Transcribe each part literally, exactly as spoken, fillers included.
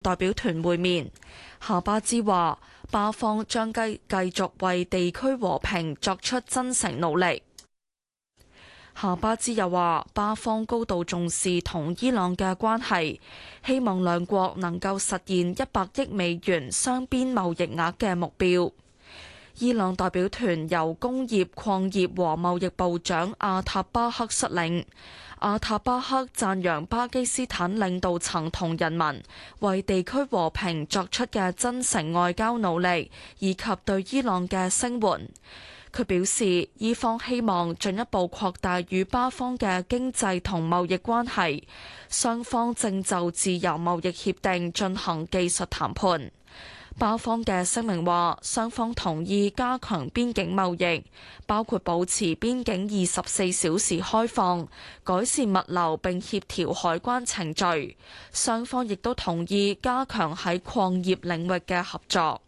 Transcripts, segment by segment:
代表團會面。夏巴茲話，巴方將繼繼續為地區和平作出真誠努力。夏巴茲又話，巴方高度重視同伊朗嘅關係，希望兩國能夠實現一百億美元雙邊貿易額嘅目標。伊朗代表團由工業、礦業和貿易部長阿塔巴克率領。阿塔巴克讚揚巴基斯坦領導層同人民為地區和平作出嘅真誠外交努力，以及對伊朗嘅聲援。佢表示，伊方希望進一步擴大與巴方嘅經濟同貿易關係，雙方正就自由貿易協定進行技術談判。巴方嘅聲明話，雙方同意加強邊境貿易，包括保持邊境二十四小時開放、改善物流並協調海關程序。雙方亦都同意加強喺礦業領域嘅合作。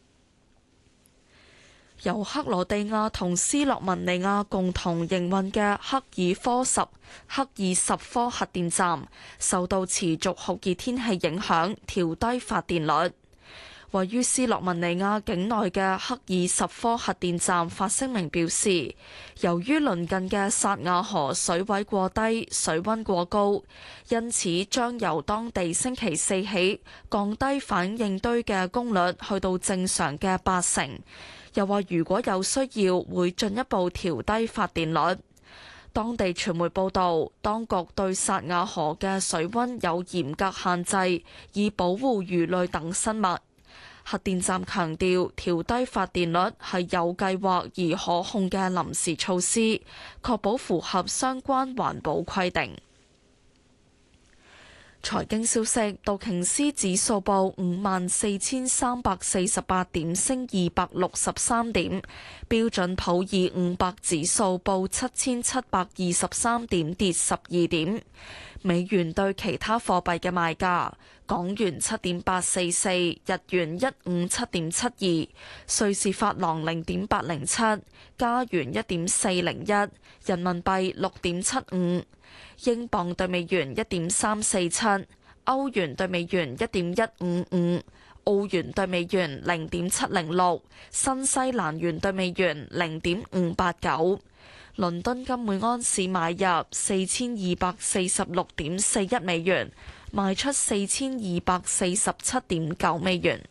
由克羅地亞同斯洛文尼亞共同營運嘅克爾科什克爾什科核電站受到持續酷熱天氣影響，調低發電率。位於斯洛文尼亞境內嘅克爾什科核電站發聲明表示，由於鄰近嘅薩瓦河水位過低、水溫過高，因此將由當地星期四起降低反應堆嘅功率去到正常嘅八成。又話如果有需要，會進一步調低發電率。當地傳媒報導，當局對薩瓦河嘅水溫有嚴格限制，以保護魚類等生物。核電站強調，調低發電率係有計劃而可控嘅臨時措施，確保符合相關環保規定。財經消息，道瓊斯指數報五萬四千三百四十八點，升二百六十三點；標準普爾五百指數報七千七百二十三點，跌十二點。美元對其他貨幣嘅賣價：港元七點八四四，日元一五七點七二，瑞士法郎零點八零七，加元一點四零一，人民幣六點七五。英鎊對美元一點三四七，歐元對美元一點一五五，澳元對美元零點七零六，新西蘭元對美元零點五八九。倫敦金每安士買入四千二百四十六點四一美元，賣出四千二百四十七點九美元。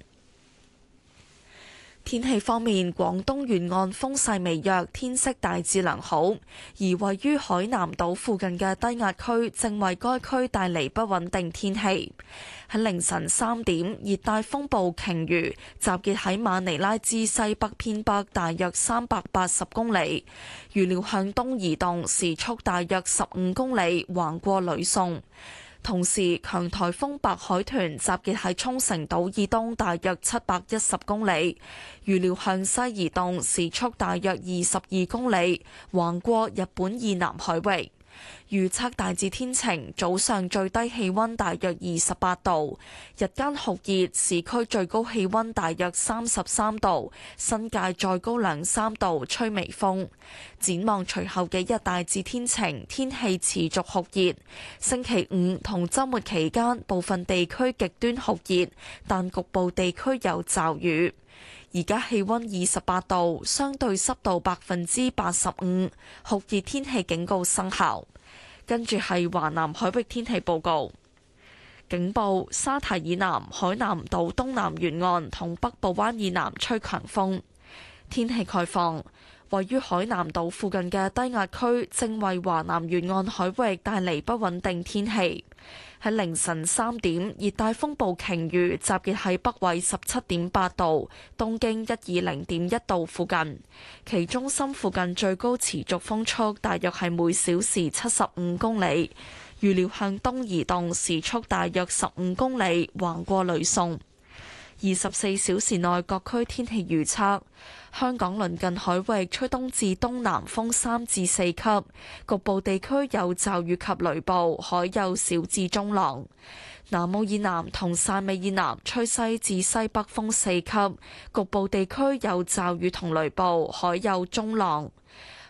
天氣方面，廣東沿岸風勢微弱，天色大致良好。而位於海南島附近嘅低壓區正為該區帶嚟不穩定天氣。喺凌晨三點，熱帶風暴鯨魚集結喺馬尼拉之西北偏北大約三百八十公里，預料向東移動，時速大約十五公里，橫過呂宋。同時，強颱風白海豚集結喺沖繩島以東大約七百一十公里，預料向西移動，時速大約二十二公里，橫過日本以南海域。預測大致天晴，早上最低氣溫大約二十八度，日間酷熱，市區最高氣溫大約三十三度，新界再高兩三度，吹微風。展望隨後幾日大致天晴，天氣持續酷熱。星期五同週末期間部分地區極端酷熱，但局部地區有驟雨。而家氣溫二十八度，相對濕度百分之八十五，酷熱天氣警告生效。跟住係華南海域天氣報告，警報：沙堤以南、海南島東南沿岸同北部灣以南吹強風。天氣概況：位於海南島附近嘅低壓區正為華南沿岸海域帶嚟不穩定天氣。喺凌晨三點，熱帶風暴鯨魚集結喺北緯十七點八度、東經一二零點一度附近，其中心附近最高持續風速大約係每小時七十五公里，預料向東移動，時速大約十五公里，橫過呂宋。二十四小時內各區天氣預測：香港鄰近海域吹東至東南風三至四級，局部地區有驟雨及雷暴，海有小至中浪。南澳以南同汕尾以南吹西至西北風四級，局部地區有驟雨同雷暴，海有中浪。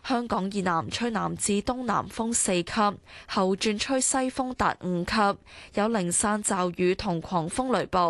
香港以南吹南至東南風四級，後轉吹西風達五級，有零散驟雨同狂風雷暴。